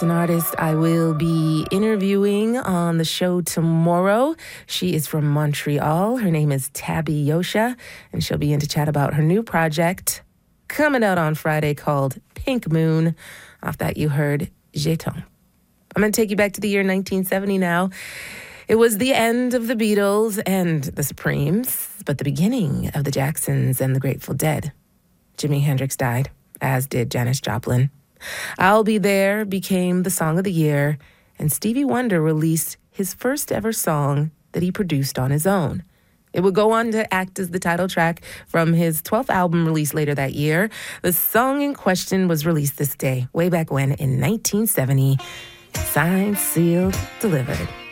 an artist I will be interviewing on the show tomorrow. She is from Montreal. Her name is Tabby Yosha, and she'll be in to chat about her new project coming out on Friday called Pink Moon. Off that you heard Jeton. I'm going to take you back to the year 1970 now. It was the end of the Beatles and the Supremes, but the beginning of the Jacksons and the Grateful Dead. Jimi Hendrix died, as did Janis Joplin. I'll Be There became the song of the year, and Stevie Wonder released his first ever song that he produced on his own. It would go on to act as the title track from his 12th album released later that year. The song in question was released this day, way back when in 1970. Signed, sealed, delivered.